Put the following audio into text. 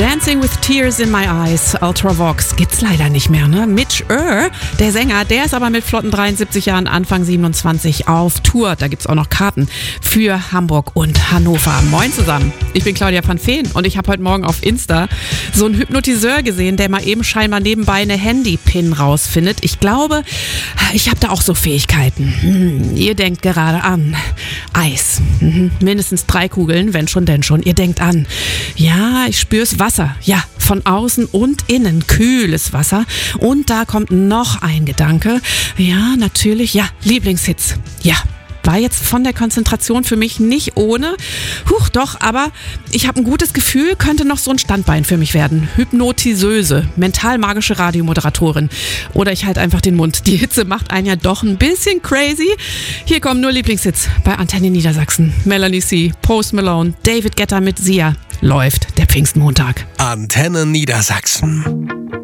Dancing with Tears in My Eyes, Ultravox, gibt's leider nicht mehr, ne? Mitch der Sänger, der ist aber mit flotten 73 Jahren, Anfang 27 auf Tour. Da gibt's auch noch Karten für Hamburg und Hannover. Moin zusammen, ich bin Claudia van Veen und ich habe heute Morgen auf Insta so einen Hypnotiseur gesehen, der mal eben scheinbar nebenbei eine Handy-Pin rausfindet. Ich glaube, ich habe da auch so Fähigkeiten. Ihr denkt gerade an Eis. Mindestens 3 Kugeln, wenn schon, denn schon. Ihr denkt an, ja, ich spür's Wasser. Ja, von außen und innen. Kühles Wasser. Und da kommt noch ein Gedanke. Ja, natürlich. Ja, Lieblingshits. Ja. War jetzt von der Konzentration für mich nicht ohne. Doch, aber ich habe ein gutes Gefühl, könnte noch so ein Standbein für mich werden. Hypnotiseuse, mental-magische Radiomoderatorin. Oder ich halte einfach den Mund. Die Hitze macht einen ja doch ein bisschen crazy. Hier kommen nur Lieblingshits bei Antenne Niedersachsen. Melanie C., Post Malone, David Guetta mit Sia. Läuft der Pfingstmontag. Antenne Niedersachsen.